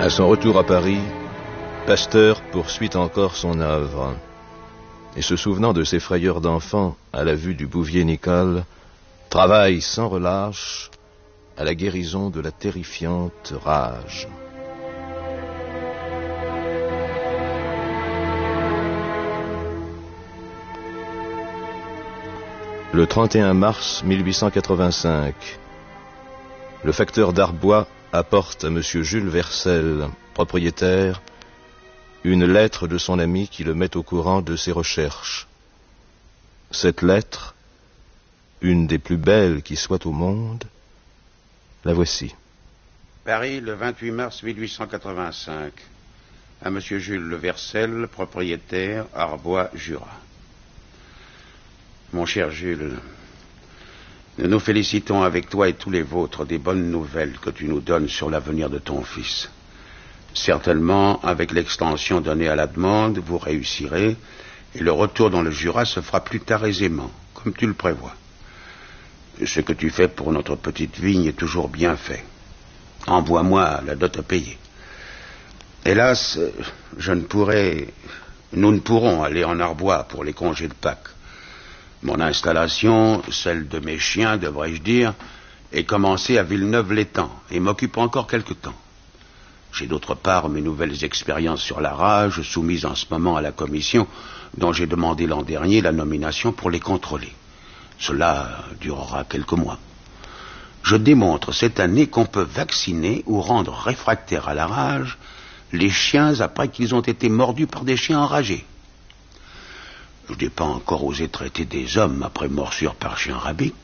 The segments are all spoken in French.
À son retour à Paris, Pasteur poursuit encore son œuvre. Et se souvenant de ses frayeurs d'enfant à la vue du bouvier Nicole, travaille sans relâche à la guérison de la terrifiante rage. Le 31 mars 1885, le facteur d'Arbois apporte à M. Jules Vercel, propriétaire, une lettre de son ami qui le met au courant de ses recherches. Cette lettre, une des plus belles qui soit au monde, la voici. Paris, le 28 mars 1885. À M. Jules Vercel, propriétaire, Arbois, Jura. Mon cher Jules, nous nous félicitons avec toi et tous les vôtres des bonnes nouvelles que tu nous donnes sur l'avenir de ton fils. Certainement, avec l'extension donnée à la demande, vous réussirez et le retour dans le Jura se fera plus tard aisément, comme tu le prévois. Ce que tu fais pour notre petite vigne est toujours bien fait. Envoie-moi la dot à payer. Hélas, nous ne pourrons aller en Arbois pour les congés de Pâques. Mon installation, celle de mes chiens, devrais-je dire, est commencée à Villeneuve-l'Étang et m'occupe encore quelque temps. J'ai d'autre part mes nouvelles expériences sur la rage, soumises en ce moment à la commission, dont j'ai demandé l'an dernier la nomination pour les contrôler. Cela durera quelques mois. Je démontre cette année qu'on peut vacciner ou rendre réfractaires à la rage les chiens après qu'ils ont été mordus par des chiens enragés. Je n'ai pas encore osé traiter des hommes après morsure par chien rabique,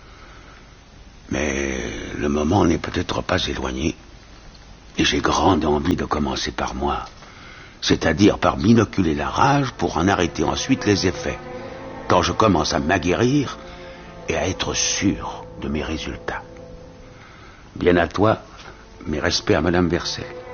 mais le moment n'est peut-être pas éloigné, et j'ai grande envie de commencer par moi, c'est-à-dire par m'inoculer la rage pour en arrêter ensuite les effets, quand je commence à m'aguerrir et à être sûr de mes résultats. Bien à toi, mes respects à Madame Vercel.